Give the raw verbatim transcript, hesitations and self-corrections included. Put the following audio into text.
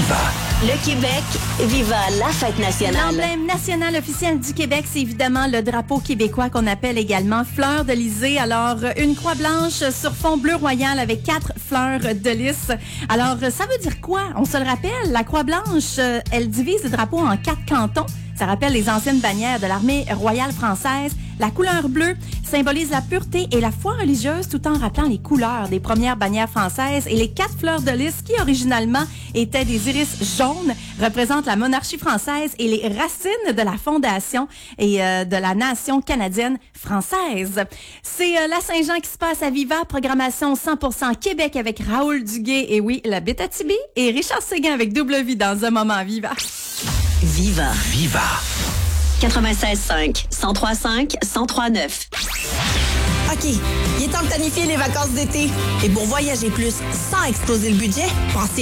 Viva. Le Québec, viva la fête nationale. L'emblème national officiel du Québec, c'est évidemment le drapeau québécois qu'on appelle également fleur de lysée. Alors, une croix blanche sur fond bleu royal avec quatre fleurs de lys. Alors, ça veut dire quoi? On se le rappelle, la croix blanche, elle divise le drapeau en quatre cantons. Ça rappelle les anciennes bannières de l'armée royale française. La couleur bleue symbolise la pureté et la foi religieuse tout en rappelant les couleurs des premières bannières françaises. Et les quatre fleurs de lys, qui originalement étaient des iris jaunes, représentent la monarchie française et les racines de la fondation et euh, de la nation canadienne française. C'est euh, la Saint-Jean qui se passe à Viva, programmation cent pour cent Québec avec Raoul Duguay et oui, la Bétatibi et Richard Séguin avec Double Vie dans un moment Viva. Viva. Viva. quatre-vingt-seize cinq, cent trois cinq, cent trois neuf. OK, il est temps de planifier les vacances d'été. Et pour voyager plus sans exploser le budget, pensez